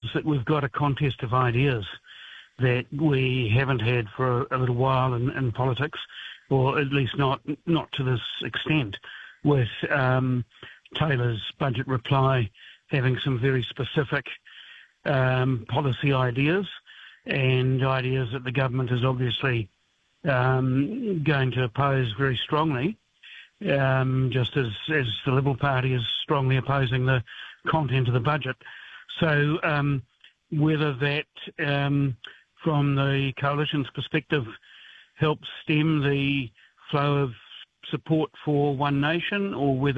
that we've got a contest of ideas that we haven't had for a little while in politics, or at least not to this extent, with Taylor's budget reply having some very specific policy ideas and ideas that the government is obviously going to oppose very strongly, just as the Liberal Party is strongly opposing the content of the budget. So whether that, from the coalition's perspective, helps stem the flow of support for One Nation, or whether